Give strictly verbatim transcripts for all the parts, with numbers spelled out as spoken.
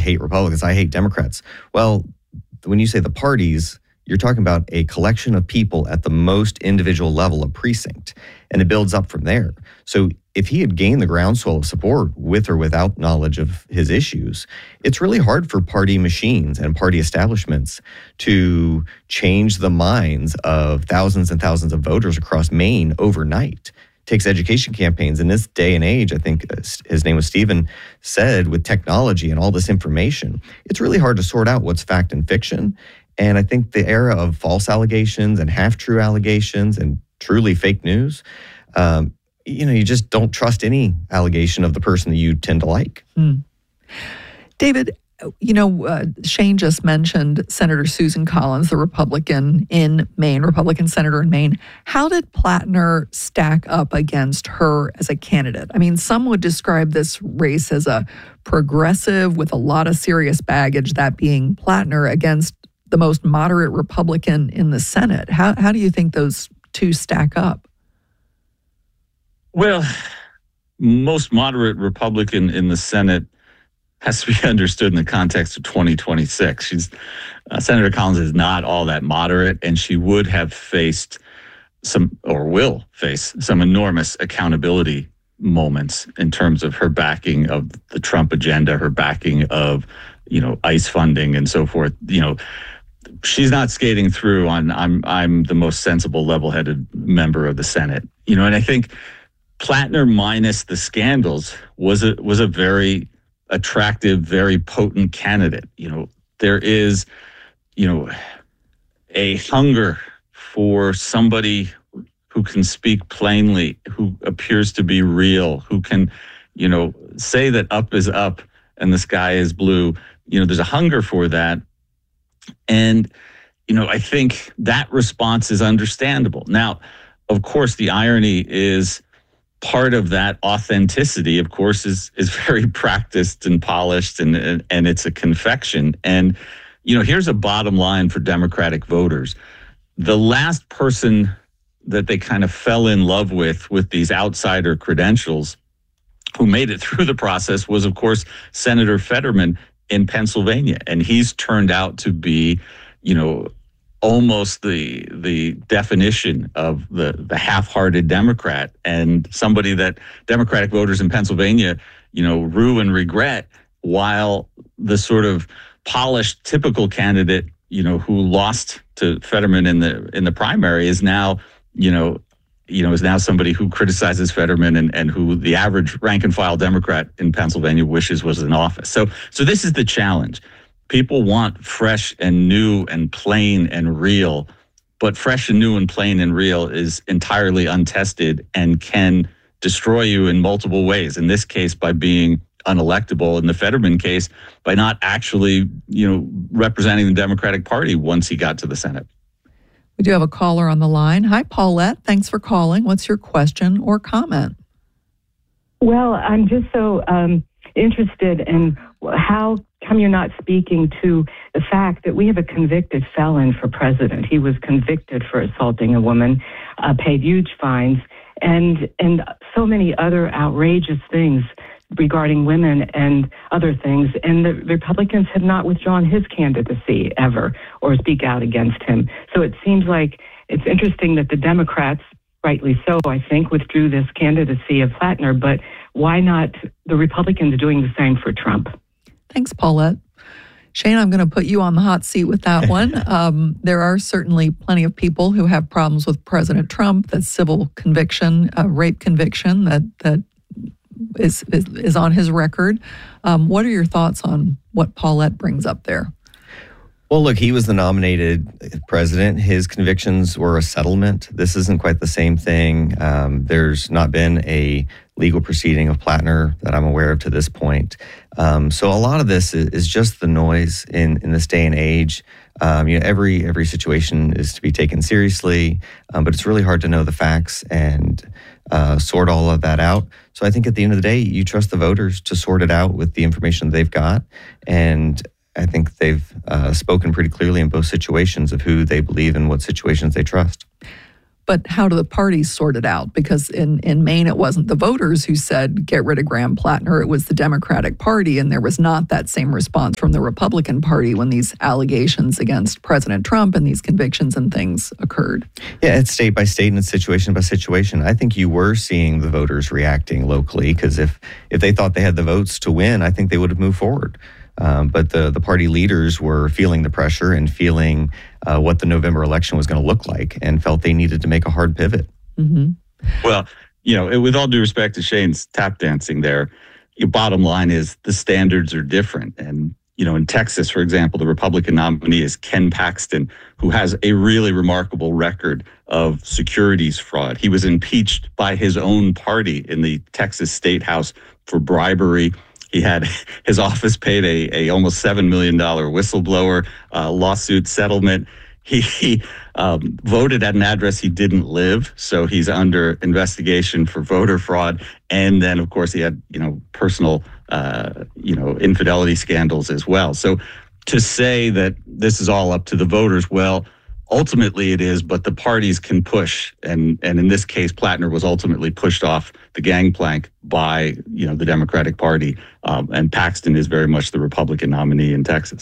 hate Republicans, I hate Democrats. Well, when you say the parties, you're talking about a collection of people at the most individual level of precinct, and it builds up from there. So if he had gained the groundswell of support with or without knowledge of his issues, it's really hard for party machines and party establishments to change the minds of thousands and thousands of voters across Maine overnight. It takes education campaigns. In this day and age, I think his name was Stephen, said with technology and all this information, it's really hard to sort out what's fact and fiction. And I think the era of false allegations and half-true allegations and truly fake news, um, you know, you just don't trust any allegation of the person that you tend to like. Mm. David, you know, uh, Shane just mentioned Senator Susan Collins, the Republican in Maine, Republican senator in Maine. How did Plattner stack up against her as a candidate? I mean, some would describe this race as a progressive with a lot of serious baggage, that being Plattner against the most moderate Republican in the Senate. How how do you think those two stack up? Well, most moderate Republican in the Senate has to be understood in the context of twenty twenty-six. She's uh, Senator Collins is not all that moderate, and she would have faced some, or will face some enormous accountability moments in terms of her backing of the Trump agenda, her backing of, you know, ICE funding and so forth. You know, she's not skating through on I'm I'm the most sensible, level-headed member of the Senate. You know, and I think Plattner minus the scandals was a was a very attractive, very potent candidate. You know, there is, you know, a hunger for somebody who can speak plainly, who appears to be real, who can, you know, say that up is up and the sky is blue. You know, there's a hunger for that. And, you know, I think that response is understandable. Now, of course, the irony is part of that authenticity, of course, is is very practiced and polished, and, and, and it's a confection. And, you know, here's a bottom line for Democratic voters. The last person that they kind of fell in love with, with these outsider credentials, who made it through the process was, of course, Senator Fetterman in Pennsylvania. And he's turned out to be, you know, almost the the definition of the, the half-hearted Democrat, and somebody that Democratic voters in Pennsylvania, you know, rue and regret, while the sort of polished, typical candidate, you know, who lost to Fetterman in the in the primary is now, you know, you know, is now somebody who criticizes Fetterman and, and who the average rank and file Democrat in Pennsylvania wishes was in office. So so this is the challenge. People want fresh and new and plain and real, but fresh and new and plain and real is entirely untested and can destroy you in multiple ways. In this case, by being unelectable. In the Fetterman case, by not actually, you know, representing the Democratic Party once he got to the Senate. We do have a caller on the line. Hi, Paulette. Thanks for calling. What's your question or comment? Well, I'm just so um, interested in how come you're not speaking to the fact that we have a convicted felon for president. He was convicted for assaulting a woman, uh, paid huge fines, and and so many other outrageous things regarding women and other things. And the Republicans have not withdrawn his candidacy ever or speak out against him. So it seems like it's interesting that the Democrats, rightly so, I think, withdrew this candidacy of Plattner, but why not the Republicans doing the same for Trump? Thanks, Paulette. Shane, I'm going to put you on the hot seat with that one. Um, there are certainly plenty of people who have problems with President Trump. That civil conviction, uh, rape conviction that that is, is is on his record. Um, what are your thoughts on what Paulette brings up there? Well, look, he was the nominated president. His convictions were a settlement. This isn't quite the same thing. Um, there's not been a legal proceeding of Plattner that I'm aware of to this point. Um, so a lot of this is, is just the noise in, in this day and age. Um, you know, every every situation is to be taken seriously, um, but it's really hard to know the facts and uh, sort all of that out. So I think at the end of the day, you trust the voters to sort it out with the information they've got. And I think they've uh, spoken pretty clearly in both situations of who they believe and what situations they trust. But how do the parties sort it out? Because in, in Maine, it wasn't the voters who said, get rid of Graham Plattner. It was the Democratic Party, and there was not that same response from the Republican Party when these allegations against President Trump and these convictions and things occurred. Yeah, it's state by state and it's situation by situation. I think you were seeing the voters reacting locally, because if, if they thought they had the votes to win, I think they would have moved forward. Um, but the, the party leaders were feeling the pressure and feeling uh, what the November election was going to look like, and felt they needed to make a hard pivot. Mm-hmm. Well, you know, with all due respect to Shane's tap dancing there, your bottom line is the standards are different. And, you know, in Texas, for example, the Republican nominee is Ken Paxton, who has a really remarkable record of securities fraud. He was impeached by his own party in the Texas State House for bribery. He had his office paid a, a almost seven million dollars whistleblower uh, lawsuit settlement. He, he um, voted at an address he didn't live, so he's under investigation for voter fraud. And then, of course, he had, you know, personal, uh, you know, infidelity scandals as well. So to say that this is all up to the voters, well, ultimately it is, but the parties can push. And and in this case, Plattner was ultimately pushed off the gangplank by, you know, the Democratic Party. Um, and Paxton is very much the Republican nominee in Texas.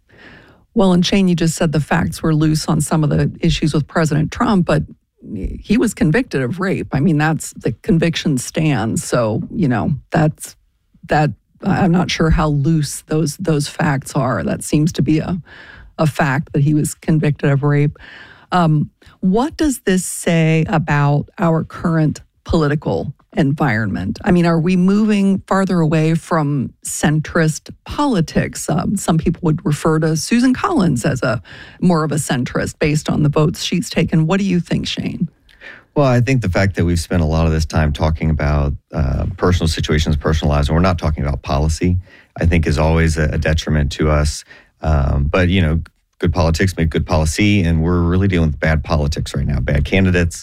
Well, and Shane, you just said the facts were loose on some of the issues with President Trump, but he was convicted of rape. I mean, that's the conviction stands. So, you know, that's that. I'm not sure how loose those those facts are. That seems to be a a fact that he was convicted of rape. Um, what does this say about our current political environment? I mean, are we moving farther away from centrist politics? Um, some people would refer to Susan Collins as a more of a centrist based on the votes she's taken. What do you think, Shane? Well, I think the fact that we've spent a lot of this time talking about uh, personal situations, personal lives, and we're not talking about policy, I think is always a, a detriment to us. Um, but, you know, good politics make good policy, and we're really dealing with bad politics right now, bad candidates,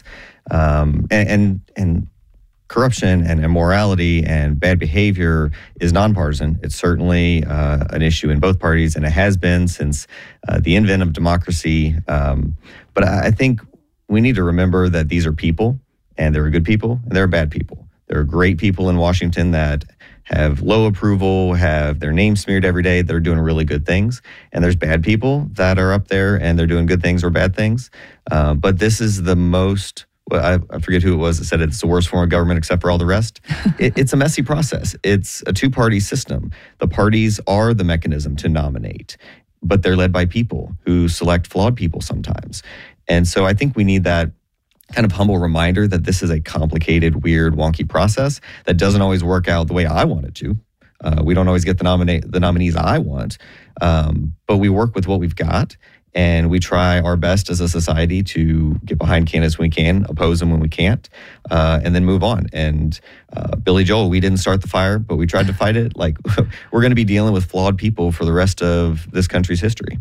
um, and, and and corruption and immorality and bad behavior is nonpartisan. It's certainly uh, an issue in both parties, and it has been since uh, the invent of democracy. Um, but I, I think we need to remember that these are people, and there are good people, and there are bad people. There are great people in Washington that have low approval, have their name smeared every day. They're doing really good things. And there's bad people that are up there and they're doing good things or bad things. Uh, but this is the most, well, I, I forget who it was that said it's the worst form of government except for all the rest. it, it's a messy process. It's a two-party system. The parties are the mechanism to nominate, but they're led by people who select flawed people sometimes. And so I think we need that kind of humble reminder that this is a complicated, weird, wonky process that doesn't always work out the way I want it to. Uh, we don't always get the nominate the nominees I want, um, but we work with what we've got, and we try our best as a society to get behind candidates when we can, oppose them when we can't, uh, and then move on. And uh, Billy Joel, we didn't start the fire, but we tried to fight it. Like, we're going to be dealing with flawed people for the rest of this country's history.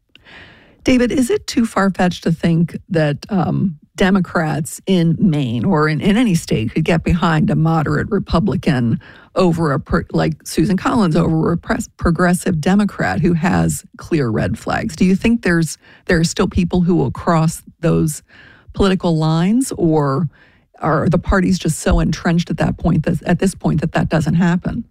David, is it too far-fetched to think that um, Democrats in Maine or in, in any state could get behind a moderate Republican over a, per, like Susan Collins, over a press, progressive Democrat who has clear red flags? Do you think there's there are still people who will cross those political lines, or are the parties just so entrenched at that point that at this point that that doesn't happen?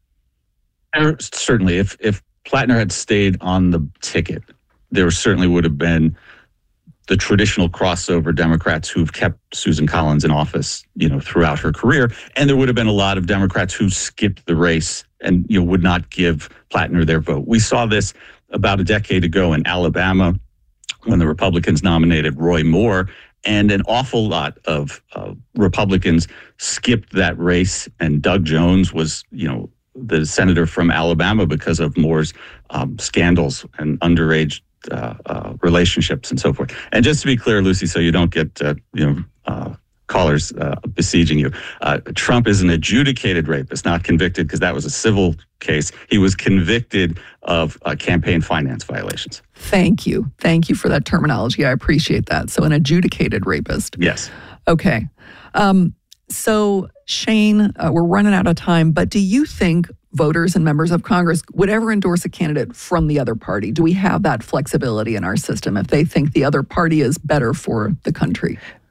Certainly, if if Plattner had stayed on the ticket, there certainly would have been the traditional crossover Democrats who've kept Susan Collins in office, you know, throughout her career. And there would have been a lot of Democrats who skipped the race and, you know, would not give Plattner their vote. We saw this about a decade ago in Alabama when the Republicans nominated Roy Moore, and an awful lot of uh, Republicans skipped that race. And Doug Jones was, you know, the senator from Alabama because of Moore's um, scandals and underage Uh, uh, relationships and so forth. And just to be clear, Lucy, so you don't get uh, you know uh, callers uh, besieging you, uh, Trump is an adjudicated rapist, not convicted, because that was a civil case. He was convicted of uh, campaign finance violations. Thank you. Thank you for that terminology. I appreciate that. So an adjudicated rapist. Yes. Okay. Um, so Shane, uh, we're running out of time, but do you think voters and members of Congress would ever endorse a candidate from the other party? Do we have that flexibility in our system if they think the other party is better for the country?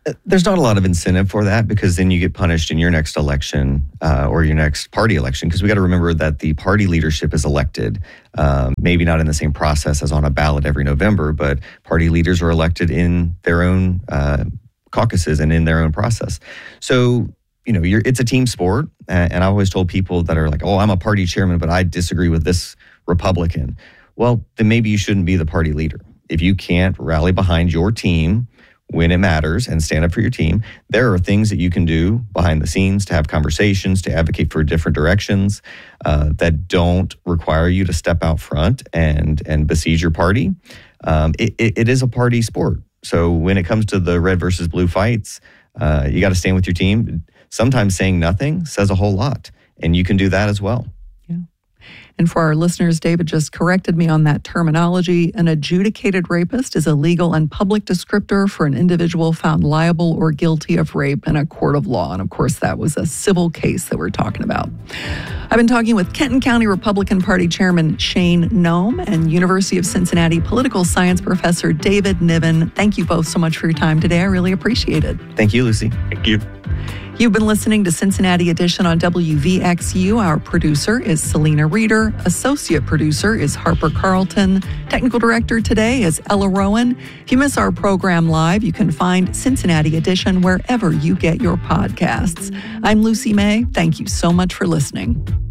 There's not a lot of incentive for that because then you get punished in your next election uh, or your next party election, because we got to remember that the party leadership is elected, um, maybe not in the same process as on a ballot every November, but party leaders are elected in their own uh, caucuses and in their own process. So, you know, you're, it's a team sport. And I've always told people that are like, oh, I'm a party chairman, but I disagree with this Republican. Well, then maybe you shouldn't be the party leader. If you can't rally behind your team when it matters and stand up for your team, there are things that you can do behind the scenes to have conversations, to advocate for different directions uh, that don't require you to step out front and and besiege your party. Um, it, it, it is a party sport. So when it comes to the red versus blue fights, uh, you got to stand with your team. Sometimes saying nothing says a whole lot, and you can do that as well. And for our listeners, David just corrected me on that terminology. An adjudicated rapist is a legal and public descriptor for an individual found liable or guilty of rape in a court of law. And of course, that was a civil case that we're talking about. I've been talking with Kenton County Republican Party Chairman Shane Noem and University of Cincinnati political science professor David Niven. Thank you both so much for your time today. I really appreciate it. Thank you, Lucy. Thank you. You've been listening to Cincinnati Edition on W V X U. Our producer is Selena Reeder. Associate producer is Harper Carlton. Technical director today is Ella Rowan. If you miss our program live, you can find Cincinnati Edition wherever you get your podcasts. I'm Lucy May. Thank you so much for listening.